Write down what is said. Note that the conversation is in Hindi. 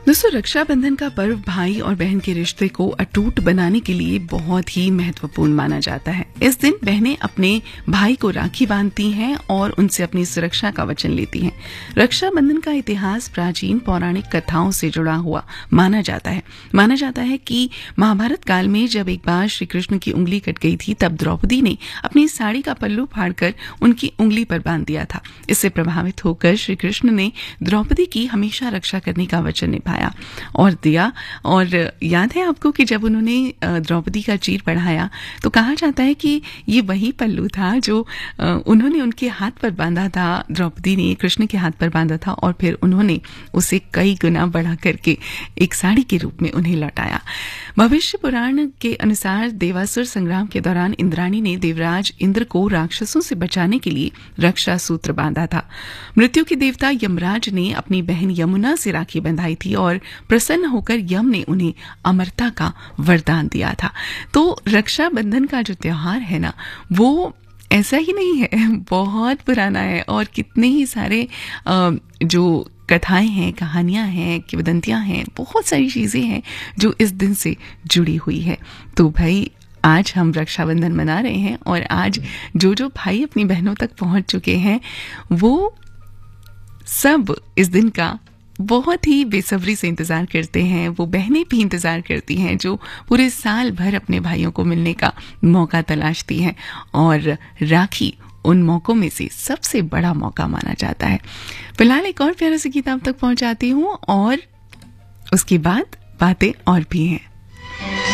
दोस्तों, रक्षाबंधन का पर्व भाई और बहन के रिश्ते को अटूट बनाने के लिए बहुत ही महत्वपूर्ण माना जाता है। इस दिन बहनें अपने भाई को राखी बांधती हैं और उनसे अपनी सुरक्षा का वचन लेती हैं। रक्षाबंधन का इतिहास प्राचीन पौराणिक कथाओं से जुड़ा हुआ माना जाता है। माना जाता है कि महाभारत काल में जब एक बार श्री कृष्ण की उंगली कट गई थी, तब द्रौपदी ने अपनी साड़ी का पल्लू फाड़कर उनकी उंगली पर बांध दिया था। इससे प्रभावित होकर श्री कृष्ण ने द्रौपदी की हमेशा रक्षा करने का वचन निभाया और दिया। और याद है आपको कि जब उन्होंने द्रौपदी का चीर बढ़ाया तो कहा जाता है कि ये वही पल्लू था जो उन्होंने उनके हाथ पर बांधा था, द्रौपदी ने कृष्ण के हाथ पर बांधा था और फिर उन्होंने उसे कई गुना बढ़ा करके एक साड़ी के रूप में उन्हें लौटाया। भविष्य पुराण के अनुसार देवासुर संग्राम के दौरान इंद्राणी ने देवराज इंद्र को राक्षसों से बचाने के लिए रक्षा सूत्र बांधा था। मृत्यु के देवता यमराज ने अपनी बहन यमुना से राखी बंधाई थी और प्रसन्न होकर यम ने उन्हें अमरता का वरदान दिया था। तो रक्षाबंधन का जो त्योहार है ना, वो ऐसा ही नहीं है, बहुत पुराना है और कितने ही सारे जो कथाएं हैं, कहानियां हैं, किंवदंतियां हैं, बहुत सारी चीजें हैं जो इस दिन से जुड़ी हुई है। तो भाई, आज हम रक्षाबंधन मना रहे हैं और आज जो भाई अपनी बहनों तक पहुंच चुके हैं वो सब इस दिन का बहुत ही बेसब्री से इंतजार करते हैं। वो बहनें भी इंतजार करती हैं जो पूरे साल भर अपने भाइयों को मिलने का मौका तलाशती हैं और राखी उन मौकों में से सबसे बड़ा मौका माना जाता है। फिलहाल एक और प्यारे से गीत आप तक पहुंचाती हूँ और उसके बाद बातें और भी हैं।